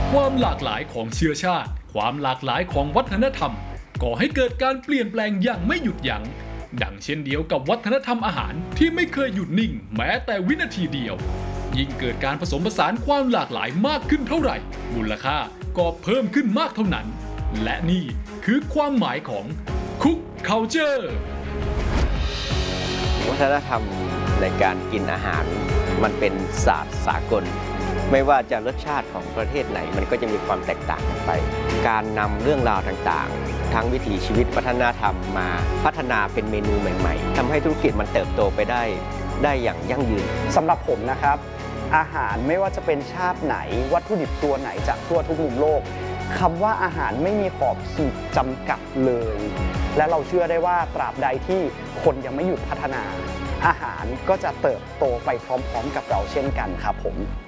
ความหลากหลายของเชื้อชาติความหลากหลายของวัฒนธรรมก่อให้เกิดการเปลี่ยนแปลงอย่างไม่หยุดยัง้งดังเช่นเดียวกับวัฒนธรรมอาหารที่ไม่เคยหยุดนิ่งแม้แต่วินาทีเดียวยิ่งเกิดการผสมผสานความหลากหลายมากขึ้นเท่าไหร่มูลค่าก็เพิ่มขึ้นมากเท่านั้นและนี่คือความหมายของ Cook Culture วัฒนธรรมในการกินอาหารมันเป็นศาสตร์สากลไม่ว่าจะรสชาติของประเทศไหนมันก็จะมีความแตกต่างกันไปการนำเรื่องราวต่างๆทั้งวิถีชีวิตวัฒนธรรมมาพัฒนาเป็นเมนูใหม่ๆทำให้ธุรกิจมันเติบโตไปได้อย่างยั่งยืนสำหรับผมนะครับอาหารไม่ว่าจะเป็นชาติไหนวัตถุดิบตัวไหนจากทั่วทุกมุมโลกคำว่าอาหารไม่มีขอบขีดจำกัดเลยและเราเชื่อได้ว่าตราบใดที่คนยังไม่หยุดพัฒนาอาหารก็จะเติบโตไปพร้อมๆกับเราเช่นกันครับผม